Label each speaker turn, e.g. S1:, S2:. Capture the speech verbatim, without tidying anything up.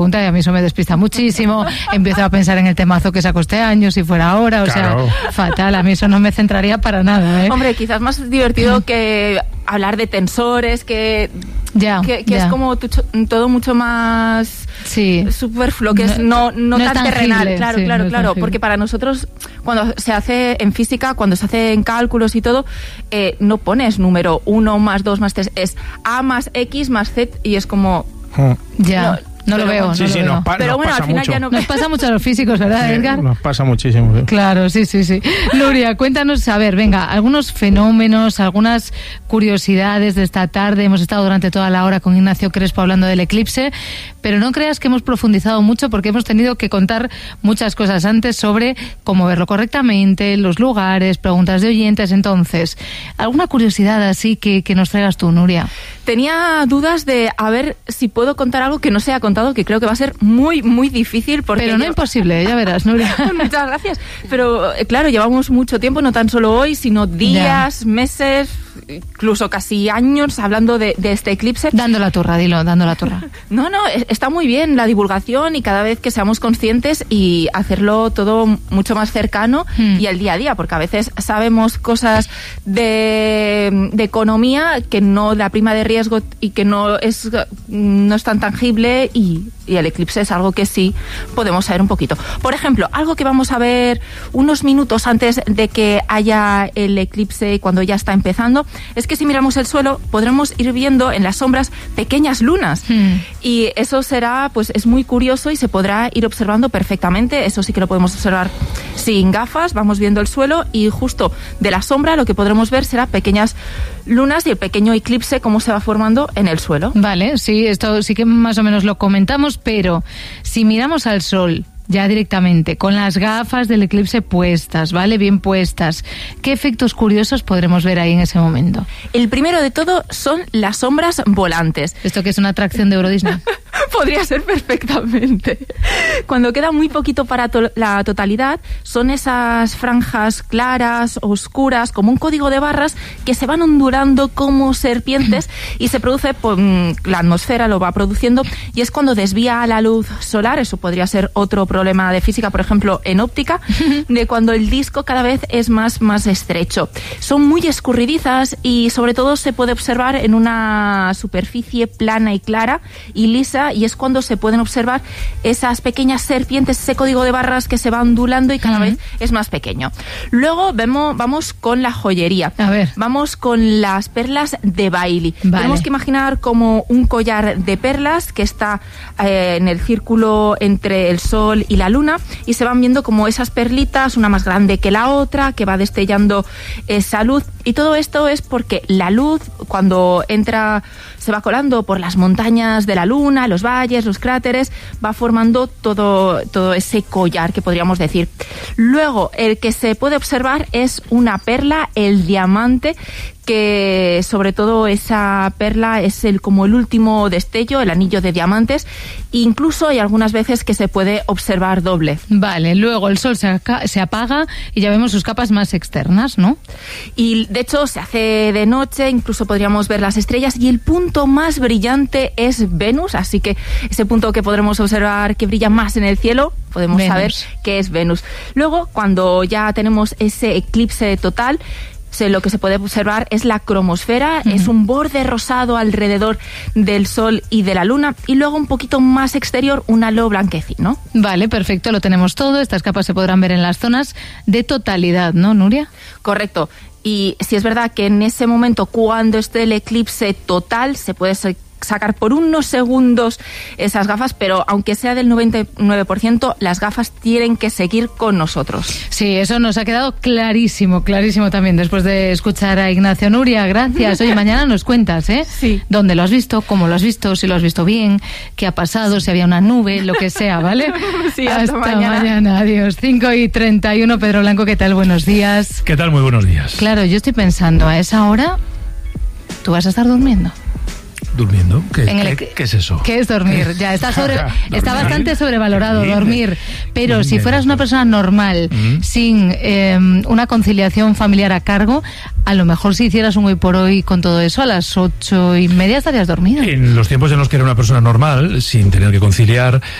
S1: y a mí eso me despista muchísimo. Empiezo a pensar en el temazo que sacó este año, si fuera ahora, o claro. sea, fatal. A mí eso no me centraría para nada, ¿eh?
S2: Hombre, quizás más divertido que hablar de tensores, que,
S1: ya,
S2: que, que
S1: ya.
S2: es como tu, todo mucho más
S1: sí.
S2: superfluo, que es no, no,
S1: no
S2: tan
S1: es
S2: terrenal.
S1: tangible,
S2: Claro,
S1: sí,
S2: claro,
S1: no
S2: claro.
S1: tangible.
S2: Porque para nosotros, cuando se hace en física, cuando se hace en cálculos y todo, eh, no pones número uno más dos más tres, es A más X más Z y es como...
S1: Ya.
S2: No,
S1: No lo veo,
S3: sí,
S1: no
S3: sí,
S1: lo veo.
S3: Nos pa-
S2: pero
S3: nos
S2: bueno,
S3: pasa
S2: al final
S3: mucho.
S2: ya no...
S1: Nos pasa mucho a los físicos, ¿verdad,
S3: Sí,
S1: Edgar?
S3: Nos pasa muchísimo. Sí.
S1: Claro, sí, sí, sí. Nuria, cuéntanos, a ver, venga, algunos fenómenos, algunas curiosidades de esta tarde. Hemos estado durante toda la hora con Ignacio Crespo hablando del eclipse, pero no creas que hemos profundizado mucho porque hemos tenido que contar muchas cosas antes sobre cómo verlo correctamente, los lugares, preguntas de oyentes. Entonces, ¿alguna curiosidad así que, que nos traigas tú, Nuria?
S2: Tenía dudas de a ver si puedo contar algo que no se ha contado, que creo que va a ser muy, muy difícil. Porque
S1: Pero no
S2: yo...
S1: imposible, ya verás, Nuria.
S2: Muchas gracias. Pero eh, claro, llevamos mucho tiempo, no tan solo hoy, sino días, ya. meses, incluso casi años hablando de, de este eclipse.
S1: Dando la turra, dilo, dando la turra.
S2: No, no, está muy bien la divulgación y cada vez que seamos conscientes y hacerlo todo mucho más cercano mm. y al día a día, porque a veces sabemos cosas de, de economía que no, la prima de riesgo y que no es, no es tan tangible y, y el eclipse es algo que sí podemos saber un poquito. Por ejemplo, algo que vamos a ver unos minutos antes de que haya el eclipse, cuando ya está empezando, es que si miramos el suelo podremos ir viendo en las sombras pequeñas lunas mm. y eso será, pues es muy curioso y se podrá ir observando perfectamente. Eso sí que lo podemos observar sin gafas, vamos viendo el suelo y justo de la sombra lo que podremos ver será pequeñas lunas y el pequeño eclipse cómo se va formando en el suelo.
S1: Vale, sí, esto sí que más o menos lo comentamos, pero si miramos al sol ya directamente, con las gafas del eclipse puestas, ¿vale? Bien puestas. ¿Qué efectos curiosos podremos ver ahí en ese momento?
S2: El primero de todo son las sombras volantes.
S1: ¿Esto que es una atracción de Euro Disney?
S2: Podría ser perfectamente. Cuando queda muy poquito para to- la totalidad, son esas franjas claras, oscuras, como un código de barras que se van ondulando como serpientes y se produce, pues, la atmósfera lo va produciendo y es cuando desvía la luz solar. Eso podría ser otro problema de física, por ejemplo, en óptica, de cuando el disco cada vez es más, más estrecho. Son muy escurridizas y sobre todo se puede observar en una superficie plana y clara y lisa, y es cuando se pueden observar esas pequeñas serpientes, ese código de barras que se va ondulando y cada uh-huh. vez es más pequeño. Luego vemos, vamos con la joyería.
S1: A ver.
S2: Vamos con las perlas de Bailey.
S1: Vale.
S2: Tenemos que imaginar como un collar de perlas que está eh, en el círculo entre el sol y la luna y se van viendo como esas perlitas, una más grande que la otra, que va destellando esa luz. Y todo esto es porque la luz, cuando entra, se va colando por las montañas de la luna, los valles, los cráteres, va formando todo, todo ese collar que podríamos decir. Luego, el que se puede observar es una perla, el diamante, que sobre todo esa perla es el como el último destello, el anillo de diamantes. Incluso hay algunas veces que se puede observar doble.
S1: Vale, luego el sol se, aca- se apaga y ya vemos sus capas más externas, ¿no?
S2: Y de hecho se hace de noche, incluso podríamos ver las estrellas y el punto más brillante es Venus, así que ese punto que podremos observar que brilla más en el cielo, podemos
S1: Venus.
S2: saber que es Venus. Luego, cuando ya tenemos ese eclipse total, Se, lo que se puede observar es la cromosfera, uh-huh. es un borde rosado alrededor del Sol y de la Luna, y luego un poquito más exterior un halo blanquecino.
S1: Vale, perfecto, lo tenemos todo. Estas capas se podrán ver en las zonas de totalidad, ¿no, Nuria?
S2: Correcto. Y si es verdad que en ese momento, cuando esté el eclipse total, se puede sacar por unos segundos esas gafas, pero aunque sea del noventa y nueve por ciento, las gafas tienen que seguir con nosotros.
S1: Sí, eso nos ha quedado clarísimo, clarísimo también después de escuchar a Ignacio. Nuria, gracias. Oye, mañana nos cuentas, ¿eh?
S2: Sí.
S1: ¿Dónde lo has visto? ¿Cómo lo has visto? Si lo has visto bien, qué ha pasado, si había una nube, lo que sea, ¿vale?
S2: Sí, hasta,
S1: hasta
S2: mañana.
S1: mañana. Adiós. cinco y treinta y uno, Pedro Blanco, ¿qué tal? Buenos días.
S3: ¿Qué tal? Muy buenos días.
S1: Claro, yo estoy pensando, a esa hora, ¿tú vas a estar durmiendo?
S3: durmiendo. ¿Qué,
S1: En el...
S3: ¿qué, ¿Qué es eso?
S1: ¿Qué es dormir? Ya está sobre, está bastante sobrevalorado dormir. Pero dormir, si fueras una persona normal, ¿Mm? sin eh, una conciliación familiar a cargo, a lo mejor si hicieras un hoy por hoy con todo eso, a las ocho y media estarías dormido.
S3: En los tiempos en los que era una persona normal, sin tener que conciliar,